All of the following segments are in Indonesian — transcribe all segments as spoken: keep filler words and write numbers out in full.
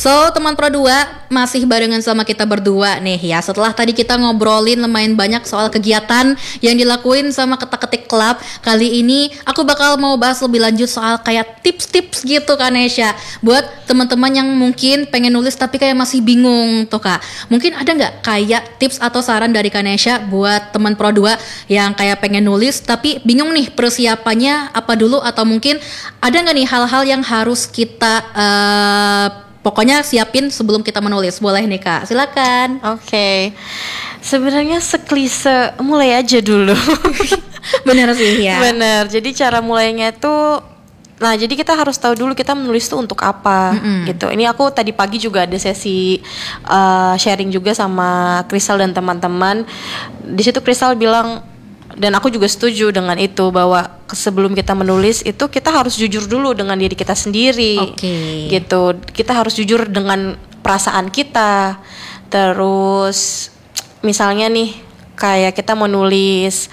So teman Pro dua masih barengan sama kita berdua nih ya. Setelah tadi kita ngobrolin lumayan banyak soal kegiatan yang dilakuin sama Ketak-Ketik Club, kali ini aku bakal mau bahas lebih lanjut soal kayak tips-tips gitu kan Nesya, buat teman-teman yang mungkin pengen nulis tapi kayak masih bingung tuh Kak. Mungkin ada nggak kayak tips atau saran dari Kak Nesya buat teman Pro dua yang kayak pengen nulis tapi bingung nih persiapannya apa dulu, atau mungkin ada nggak nih hal-hal yang harus kita uh, pokoknya siapin sebelum kita menulis? Boleh nih Kak, silakan. Oke, okay. Sebenarnya seklise mulai aja dulu. Bener sih ya. Bener, jadi cara mulainya itu, nah jadi kita harus tahu dulu kita menulis itu untuk apa, mm-hmm. gitu. Ini aku tadi pagi juga ada sesi uh, sharing juga sama Kristal dan teman-teman. Di situ Kristal bilang, dan aku juga setuju dengan itu, bahwa sebelum kita menulis itu kita harus jujur dulu dengan diri kita sendiri, okay. gitu. Kita harus jujur dengan perasaan kita. Terus misalnya nih kayak kita mau nulis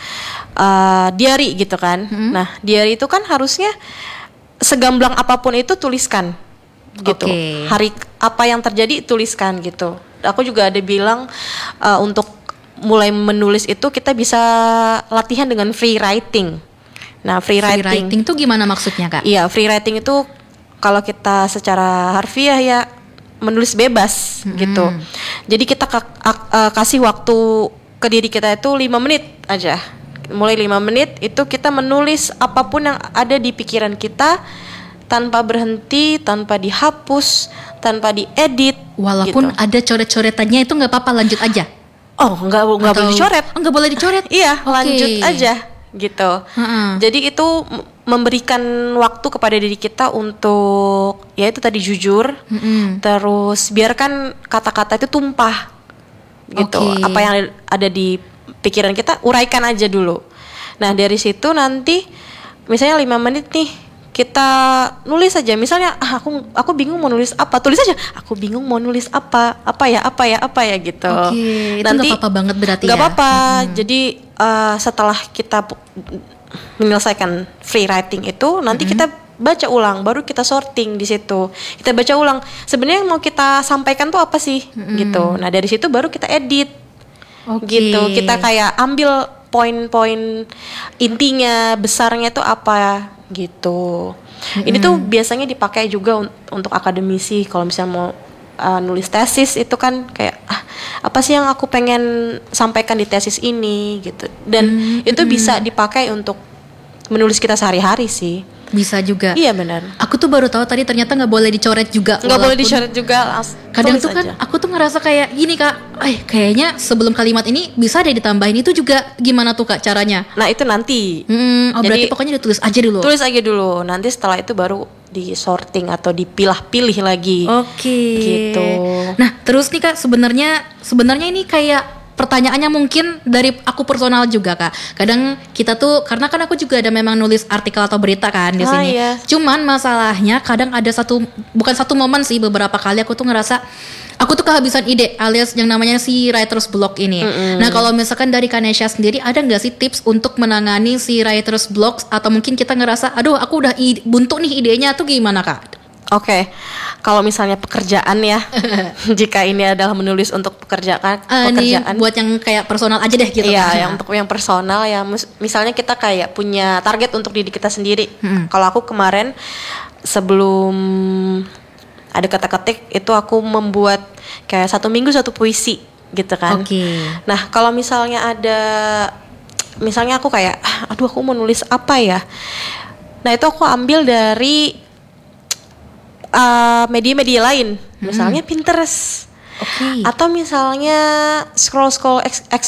uh, diary gitu kan, hmm. Nah diary itu kan harusnya segamblang apapun itu tuliskan, gitu. Okay. Hari apa yang terjadi tuliskan gitu. Aku juga ada bilang uh, untuk mulai menulis itu kita bisa latihan dengan free writing. Nah, free, free writing, writing itu gimana maksudnya, Kak? Iya, free writing itu kalau kita secara harfiah ya menulis bebas, hmm. gitu. Jadi kita k- k- uh, kasih waktu ke diri kita itu lima menit aja. Mulai lima menit itu kita menulis apapun yang ada di pikiran kita tanpa berhenti, tanpa dihapus, tanpa diedit. Walaupun gitu. ada coret-coretannya itu nggak apa-apa, lanjut aja. Oh, nggak nggak boleh dicoret. Nggak boleh dicoret. Iya, okay. Lanjut aja gitu. Uh-uh. Jadi itu memberikan waktu kepada diri kita untuk ya itu tadi jujur. Uh-uh. Terus biarkan kata-kata itu tumpah gitu. Okay. Apa yang ada di pikiran kita uraikan aja dulu. Nah, dari situ nanti misalnya lima menit nih kita nulis aja. Misalnya ah, aku aku bingung mau nulis apa, tulis aja. Aku bingung mau nulis apa, apa ya, apa ya, apa ya gitu. Oke, itu nggak apa-apa banget berarti gak ya. Gak apa-apa. Hmm. Jadi uh, setelah kita menyelesaikan free writing itu, nanti hmm. kita baca ulang, baru kita sorting di situ. Kita baca ulang. Sebenarnya yang mau kita sampaikan tuh apa sih, hmm. gitu. Nah dari situ baru kita edit, okay. gitu. Kita kayak ambil poin-poin intinya, besarnya tuh apa. Gitu. Mm-hmm. Ini tuh biasanya dipakai juga un- untuk akademisi kalau misalnya mau uh, nulis tesis itu kan kayak ah, apa sih yang aku pengen sampaikan di tesis ini gitu. Dan mm-hmm. itu bisa dipakai untuk menulis kita sehari-hari sih. Bisa juga. Iya benar. Aku tuh baru tahu tadi ternyata nggak boleh dicoret juga. Nggak boleh dicoret juga. Kadang tuh kan aja. Aku tuh ngerasa kayak gini Kak, eh kayaknya sebelum kalimat ini bisa deh ditambahin itu juga, gimana tuh Kak caranya? Nah itu nanti. Hmm, oh, berarti pokoknya ditulis aja dulu. Tulis aja dulu. Nanti setelah itu baru di sorting atau dipilah-pilih lagi. Oke. Okay. Gitu. Nah terus nih Kak, sebenarnya sebenarnya ini kayak pertanyaannya mungkin dari aku personal juga Kak. Kadang kita tuh, karena kan aku juga ada memang nulis artikel atau berita kan di ah, sini. Iya. Cuman masalahnya kadang ada satu, bukan satu momen sih, beberapa kali aku tuh ngerasa aku tuh kehabisan ide, alias yang namanya si writer's block ini. Mm-hmm. Nah kalau misalkan dari Kak Nesya sendiri, ada nggak sih tips untuk menangani si writer's block, atau mungkin kita ngerasa, aduh aku udah ide, buntu nih idenya tuh gimana Kak? Oke, okay. Kalau misalnya pekerjaan ya, jika ini adalah menulis untuk pekerjaan, uh, pekerjaan, buat yang kayak personal aja deh gitu. Iya, yang untuk yang personal ya, misalnya kita kayak punya target untuk diri kita sendiri. Hmm. Kalau aku kemarin sebelum ada Ketak-Ketik itu aku membuat kayak satu minggu satu puisi gitu kan. Oke. Okay. Nah kalau misalnya ada, misalnya aku kayak, aduh aku mau nulis apa ya? Nah itu aku ambil dari Uh, media-media lain, misalnya hmm. Pinterest, okay. atau misalnya scroll-scroll eks-